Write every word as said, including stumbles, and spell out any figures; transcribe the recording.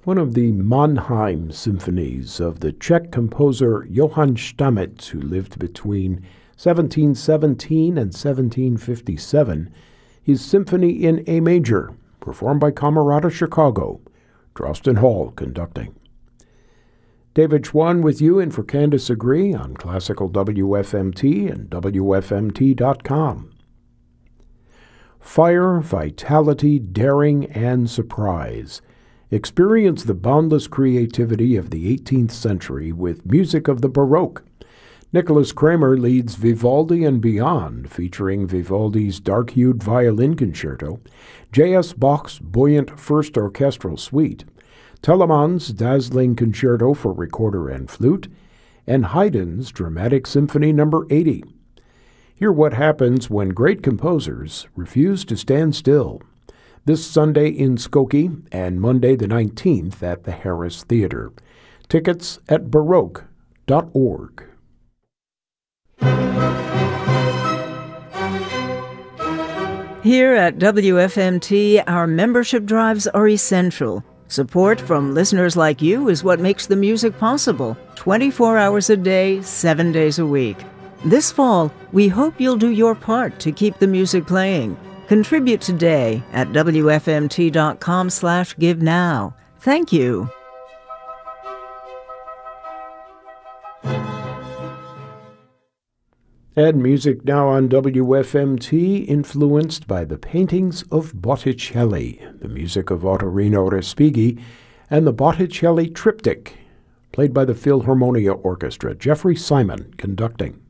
one of the Mannheim symphonies of the Czech composer Johann Stamitz, who lived between seventeen seventeen and seventeen fifty-seven, his Symphony in A major, performed by Camerata Chicago, Drosten Hall conducting. David Schwann with you in for Candace Agree on Classical W F M T and W F M T dot com. Fire, vitality, daring, and surprise. Experience the boundless creativity of the eighteenth century with music of the Baroque. Nicholas Kramer leads Vivaldi and Beyond, featuring Vivaldi's dark-hued violin concerto, J S Bach's buoyant First Orchestral Suite, Telemann's dazzling concerto for recorder and flute, and Haydn's Dramatic Symphony Number eighty. Hear what happens when great composers refuse to stand still. This Sunday in Skokie and Monday the nineteenth at the Harris Theater. Tickets at baroque dot org. Here at W F M T, our membership drives are essential. Support from listeners like you is what makes the music possible, twenty-four hours a day, seven days a week. This fall, we hope you'll do your part to keep the music playing. Contribute today at W F M T dot com slash give now. Thank you. And music now on W F M T, influenced by the paintings of Botticelli, the music of Ottorino Respighi, and the Botticelli Triptych, played by the Philharmonia Orchestra. Jeffrey Simon conducting.